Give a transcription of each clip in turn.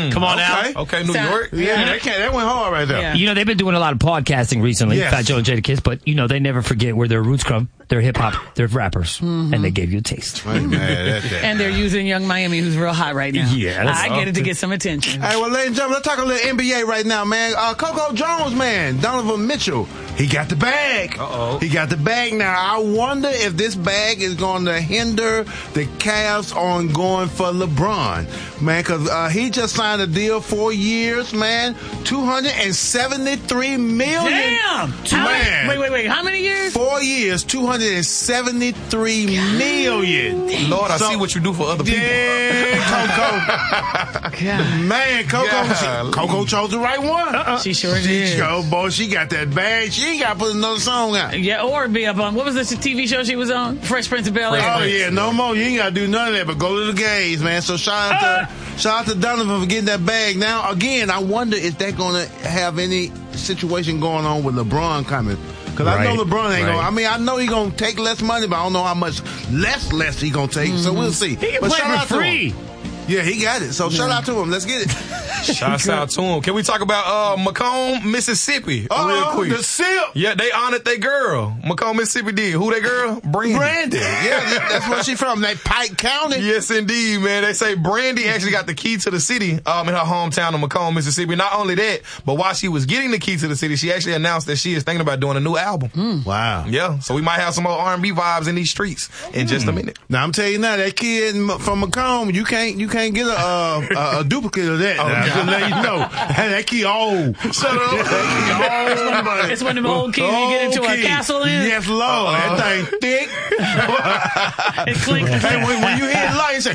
Come on now. Okay, New York. Yeah, that went hard right there. Yeah. You know, they've been doing a lot of podcasting recently, Yes. Fat Joe and Jadakiss, but, you know, they never forget where their roots come. They're hip-hop. They're rappers. And they gave you a taste. Man, And they're using Young Miami, who's real hot right now. Yeah, that's I get it to get some attention. Hey, well, ladies and gentlemen, let's talk a little NBA right now, man. Coco Jones, man. Donovan Mitchell. He got the bag. He got the bag now. I wonder if this bag is going to hinder the Cavs on going for LeBron, man, because he just signed a deal 4 years, man. $273 million. Damn! Man. Wait. How many years? 4 years, $273 million. Lord, I see what you do for other people. Yeah, Coco. Man, Coco chose the right one. She sure did. She got that bag. She ain't got to put another song out. Yeah, or be up on, what was this TV show she was on? Fresh Prince of Bel-Air. Oh, yeah, no more. You ain't got to do none of that, but go to the games, man. So shout out to Donovan for getting that bag. Now, again, I wonder if they're going to have any situation going on with LeBron coming. Because I know LeBron ain't going to. I mean, I know he's going to take less money, but I don't know how much less he's going to take. So we'll see. He can play for free. Yeah, he got it. So shout out to him. Let's get it. Shouts out to him. Can we talk about Macomb, Mississippi, real quick? The SIP. Yeah, they honored their girl. Macomb, Mississippi did. Who that girl? Brandy. Yeah, that's where she from. That Pike County. Yes, indeed, man. They say Brandy actually got the key to the city in her hometown of Macomb, Mississippi. Not only that, but while she was getting the key to the city, she actually announced that she is thinking about doing a new album. Wow. Yeah, so we might have some more R&B vibes in these streets in just a minute. Now, I'm telling you now, that kid from Macomb, you can't get a duplicate of that. I'm just letting you know. That key old. Shut up. It's one of them old keys you get into a castle in. Yes, Lord. That thing thick. It clinks. Hey, when you hit light, you say...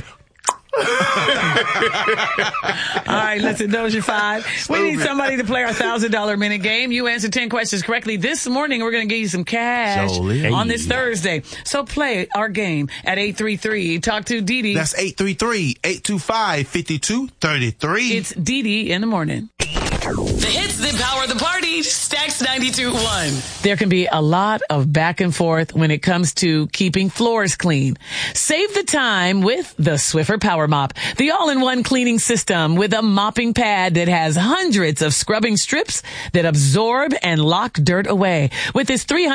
All right, let's indulge your 5. We need somebody to play our $1,000 minute game. You answer 10 questions correctly this morning. We're going to give you some cash on this Thursday. So play our game at 833. Talk to Dee Dee. That's 833-825-5233. It's Dee Dee in the morning. The hits that power the party. Stacks 92.1. There can be a lot of back and forth when it comes to keeping floors clean. Save the time with the Swiffer Power Mop, the all-in-one cleaning system with a mopping pad that has hundreds of scrubbing strips that absorb and lock dirt away. With its 300